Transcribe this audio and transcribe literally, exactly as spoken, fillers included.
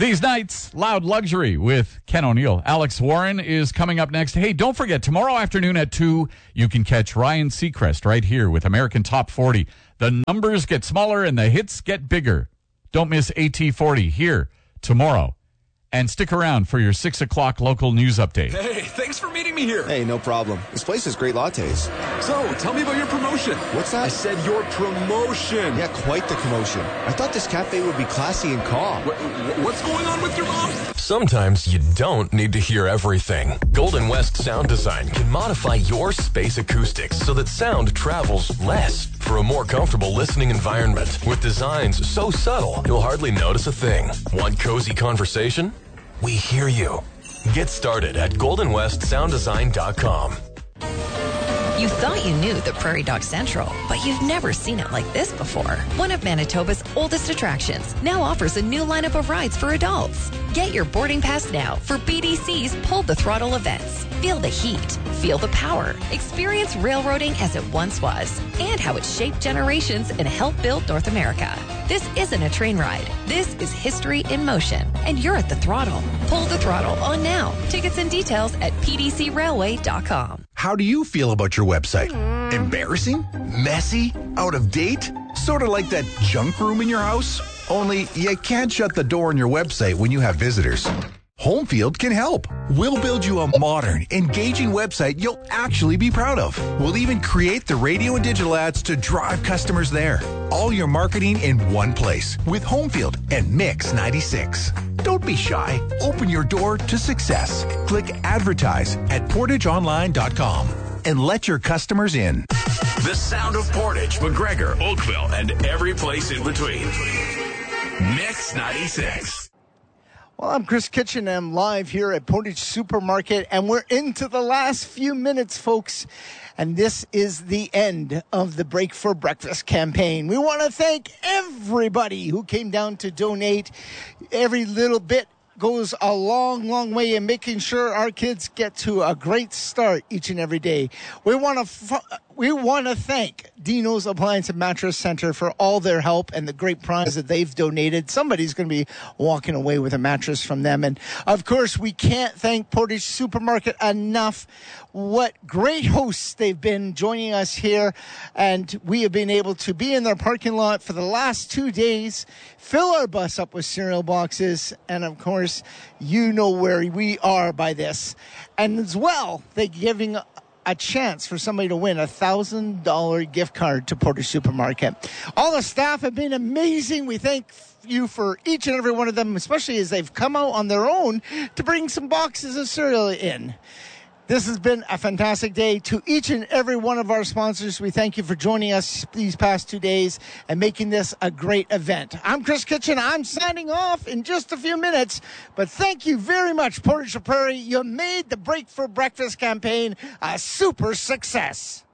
These nights, Loud Luxury with Ken O'Neill. Alex Warren is coming up next. Hey, don't forget, tomorrow afternoon at two, you can catch Ryan Seacrest right here with American Top forty. The numbers get smaller and the hits get bigger. Don't miss A T forty here tomorrow. And stick around for your six o'clock local news update. Hey, thanks for meeting me here. Hey, no problem. This place has great lattes. So, tell me about your promotion. What's that? I said your promotion. Yeah, quite the commotion. I thought this cafe would be classy and calm. What, what's going on with your mom? Sometimes you don't need to hear everything. Golden West Sound Design can modify your space acoustics so that sound travels less for a more comfortable listening environment. With designs so subtle, you'll hardly notice a thing. Want cozy conversation? We hear you. Get started at golden west sound design dot com. You thought you knew the Prairie Dog Central, but you've never seen it like this before. One of Manitoba's oldest attractions now offers a new lineup of rides for adults. Get your boarding pass now for B D C's Pull the Throttle events. Feel the heat, feel the power, experience railroading as it once was, and how it shaped generations and helped build North America. This isn't a train ride. This is history in motion, and you're at the throttle. Pull the Throttle on now. Tickets and details at p d c railway dot com. How do you feel about your website? Embarrassing? Messy? Out of date? Sort of like that junk room in your house? Only you can't shut the door on your website when you have visitors. Homefield can help. We'll build you a modern, engaging website you'll actually be proud of. We'll even create the radio and digital ads to drive customers there. All your marketing in one place with Homefield and Mix ninety-six. Don't be shy. Open your door to success. Click advertise at portage online dot com and let your customers in. The sound of Portage, McGregor, Oakville, and every place in between. Mix ninety-six. Well, I'm Chris Kitchen. I'm live here at Portage Supermarket, and we're into the last few minutes, folks. And this is the end of the Break for Breakfast campaign. We want to thank everybody who came down to donate. Every little bit goes a long, long way in making sure our kids get to a great start each and every day. We want to f- we want to thank Dino's Appliance and Mattress Center for all their help and the great prize that they've donated. Somebody's going to be walking away with a mattress from them. And, of course, we can't thank Portage Supermarket enough. What great hosts they've been joining us here. And we have been able to be in their parking lot for the last two days, fill our bus up with cereal boxes. And, of course, you know where we are by this. And as well, they're giving a chance for somebody to win a one thousand dollars gift card to Portage Supermarket. All the staff have been amazing. We thank you for each and every one of them, especially as they've come out on their own to bring some boxes of cereal in. This has been a fantastic day. To each and every one of our sponsors, we thank you for joining us these past two days and making this a great event. I'm Chris Kitchen. I'm signing off in just a few minutes, but thank you very much, Portage La Prairie. You made the Break for Breakfast campaign a super success.